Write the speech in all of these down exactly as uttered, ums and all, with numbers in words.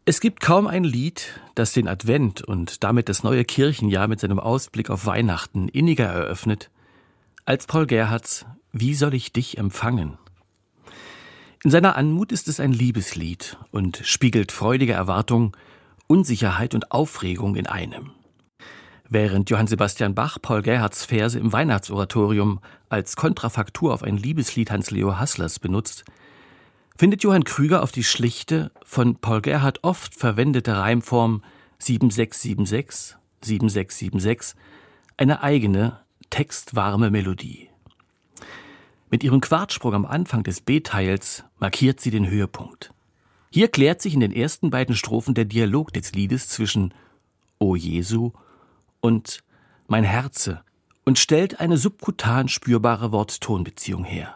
Es gibt kaum ein Lied, das den Advent und damit das neue Kirchenjahr mit seinem Ausblick auf Weihnachten inniger eröffnet, als Paul Gerhardts »Wie soll ich dich empfangen?«. In seiner Anmut ist es ein Liebeslied und spiegelt freudige Erwartung, Unsicherheit und Aufregung in einem. Während Johann Sebastian Bach Paul Gerhardts Verse im Weihnachtsoratorium als Kontrafaktur auf ein Liebeslied Hans-Leo Hasslers benutzt, findet Johann Krüger auf die schlichte, von Paul Gerhardt oft verwendete Reimform sieben sechs sieben sechs, sieben sechs sieben sechs eine eigene, textwarme Melodie. Mit ihrem Quartsprung am Anfang des B-Teils markiert sie den Höhepunkt. Hier klärt sich in den ersten beiden Strophen der Dialog des Liedes zwischen »O Jesu« und »Mein Herze« und stellt eine subkutan spürbare Wort-Ton-Beziehung her.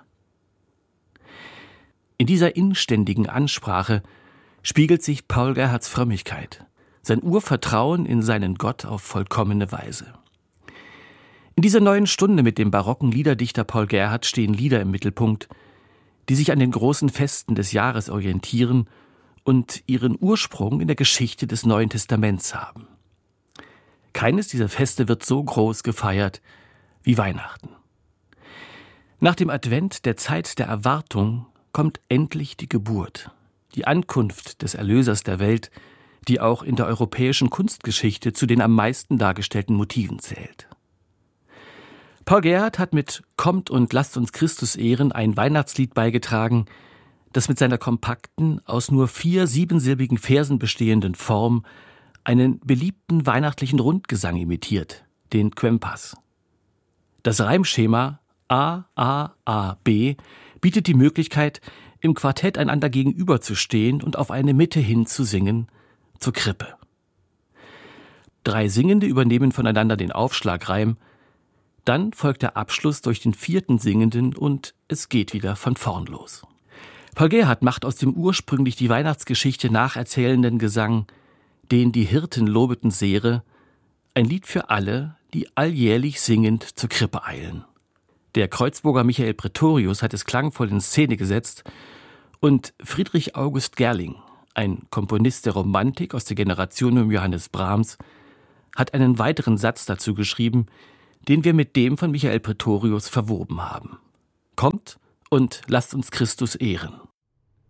In dieser inständigen Ansprache spiegelt sich Paul Gerhardts Frömmigkeit, sein Urvertrauen in seinen Gott auf vollkommene Weise. In dieser neuen Stunde mit dem barocken Liederdichter Paul Gerhardt stehen Lieder im Mittelpunkt, die sich an den großen Festen des Jahres orientieren und ihren Ursprung in der Geschichte des Neuen Testaments haben. Keines dieser Feste wird so groß gefeiert wie Weihnachten. Nach dem Advent, der Zeit der Erwartung, kommt endlich die Geburt, die Ankunft des Erlösers der Welt, die auch in der europäischen Kunstgeschichte zu den am meisten dargestellten Motiven zählt. Paul Gerhardt hat mit »Kommt und lasst uns Christus ehren« ein Weihnachtslied beigetragen, das mit seiner kompakten, aus nur vier siebensilbigen Versen bestehenden Form einen beliebten weihnachtlichen Rundgesang imitiert, den Quempas. Das Reimschema A, A, A, B bietet die Möglichkeit, im Quartett einander gegenüberzustehen und auf eine Mitte hin zu singen, zur Krippe. Drei Singende übernehmen voneinander den Aufschlagreim, dann folgt der Abschluss durch den vierten Singenden und es geht wieder von vorn los. Paul Gerhardt macht aus dem ursprünglich die Weihnachtsgeschichte nacherzählenden Gesang, den die Hirten lobeten Sehre, ein Lied für alle, die alljährlich singend zur Krippe eilen. Der Kreuzburger Michael Praetorius hat es klangvoll in Szene gesetzt und Friedrich August Gerling, ein Komponist der Romantik aus der Generation um Johannes Brahms, hat einen weiteren Satz dazu geschrieben, den wir mit dem von Michael Praetorius verwoben haben. Kommt und lasst uns Christus ehren.